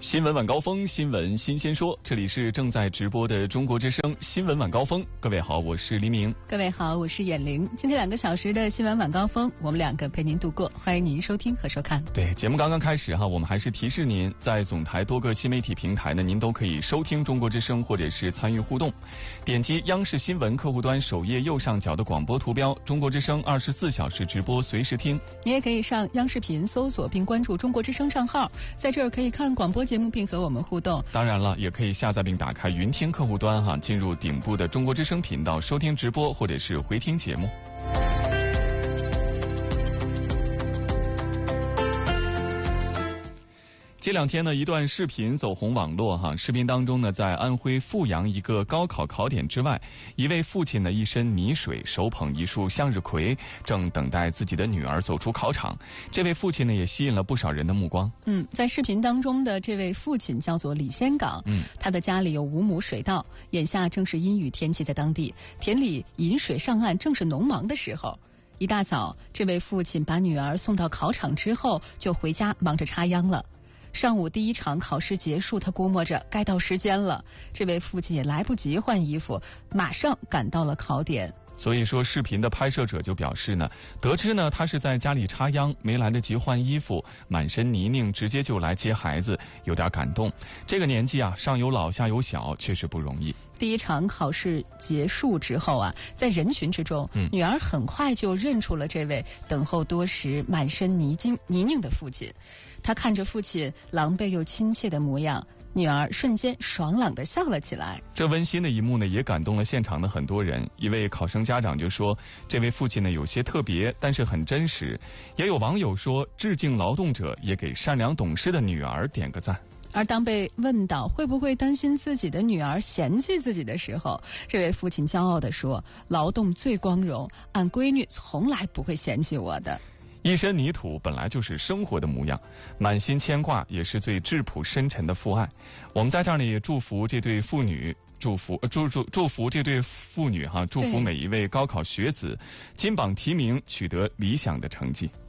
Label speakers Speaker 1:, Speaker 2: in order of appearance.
Speaker 1: 新闻晚高峰，新闻新鲜说，这里是正在直播的中国之声新闻晚高峰。各位好，我是黎明。
Speaker 2: 各位好，我是眼玲。今天2个小时的新闻晚高峰，我们2个陪您度过，欢迎您收听和收看。
Speaker 1: 对，节目刚刚开始哈，我们还是提示您，在总台多个新媒体平台呢，您都可以收听中国之声或者是参与互动。点击央视新闻客户端首页右上角的广播图标，中国之声24小时直播随时听。
Speaker 2: 你也可以上央视频搜索并关注中国之声账号，在这儿可以看广播节目并和我们互动。
Speaker 1: 当然了，也可以下载并打开云听客户端哈，进入顶部的中国之声频道收听直播或者是回听节目。这2天呢，一段视频走红网络哈。视频当中呢，在安徽阜阳一个高考考点之外，一位父亲呢一身泥水，手捧一束向日葵，正等待自己的女儿走出考场。这位父亲呢，也吸引了不少人的目光。
Speaker 2: 在视频当中的这位父亲叫做李先岗，他的家里有5亩水稻，眼下正是阴雨天气，在当地田里引水上岸，正是农忙的时候。一大早，这位父亲把女儿送到考场之后，就回家忙着插秧了。上午第1场考试结束，他估摸着该到时间了，这位父亲也来不及换衣服，马上赶到了考点。
Speaker 1: 所以说，视频的拍摄者就表示呢，得知呢他是在家里插秧，没来得及换衣服，满身泥泞，直接就来接孩子，有点感动。这个年纪啊，上有老下有小，确实不容易。
Speaker 2: 第1场考试结束之后啊，在人群之中，女儿很快就认出了这位等候多时、满身泥泞的父亲。她看着父亲狼狈又亲切的模样，女儿瞬间爽朗地笑了起来。
Speaker 1: 这温馨的一幕呢，也感动了现场的很多人。一位考生家长就说，这位父亲呢有些特别，但是很真实。也有网友说，致敬劳动者，也给善良懂事的女儿点个赞。
Speaker 2: 而当被问到会不会担心自己的女儿嫌弃自己的时候，这位父亲骄傲地说，劳动最光荣，俺闺女从来不会嫌弃我的。
Speaker 1: 一身泥土本来就是生活的模样，满心牵挂也是最质朴深沉的父爱。我们在这儿呢也祝福这对父女，祝福这对父女哈，祝福每一位高考学子金榜题名，取得理想的成绩。